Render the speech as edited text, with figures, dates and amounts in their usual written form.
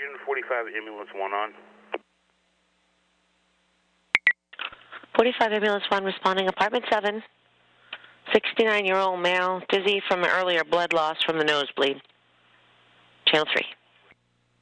45 ambulance 1 on. 45 ambulance 1 responding, apartment 7. 69-year-old male, dizzy from earlier blood loss from the nosebleed. Channel 3.